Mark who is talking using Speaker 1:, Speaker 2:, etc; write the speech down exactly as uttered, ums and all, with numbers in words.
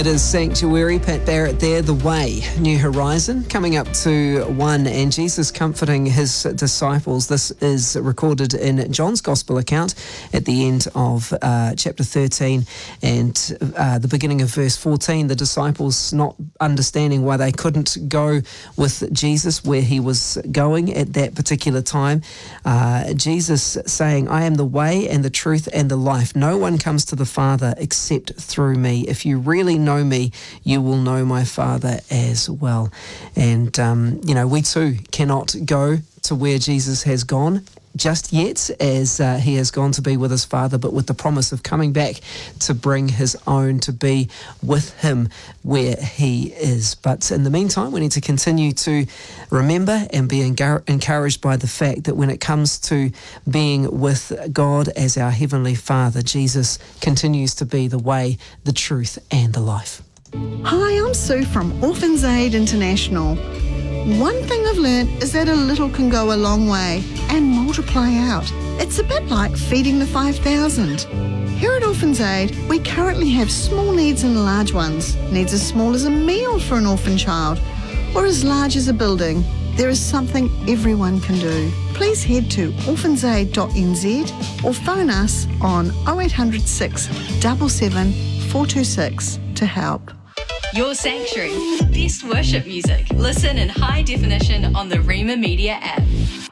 Speaker 1: It is Sanctuary, Pat Barrett there, The Way, New Horizon, coming up to one, and Jesus comforting his disciples. This is recorded in John's Gospel account at the end of uh, chapter thirteen and uh, the beginning of verse fourteen. The disciples not understanding why they couldn't go with Jesus where he was going at that particular time. Uh, Jesus saying, I am the way and the truth and the life. No one comes to the Father except through me. If you really know me, you will know my Father as well. And, um, you know, we too cannot go to where Jesus has gone just yet, as uh, he has gone to be with his Father, but with the promise of coming back to bring his own to be with him where he is. But in the meantime, we need to continue to remember and be engar- encouraged by the fact that when it comes to being with God as our Heavenly Father, Jesus continues to be the way, the truth and the life.
Speaker 2: Hi, I'm Sue from Orphans Aid International. One thing I've learned is that a little can go a long way and multiply out. It's a bit like feeding the five thousand. Here at Orphans Aid, we currently have small needs and large ones. Needs as small as a meal for an orphan child, or as large as a building. There is something everyone can do. Please head to orphans aid dot n z or phone us on oh eight hundred six seven seven four two six to help.
Speaker 3: Your Sanctuary, best worship music. Listen in high definition on the Rima Media app.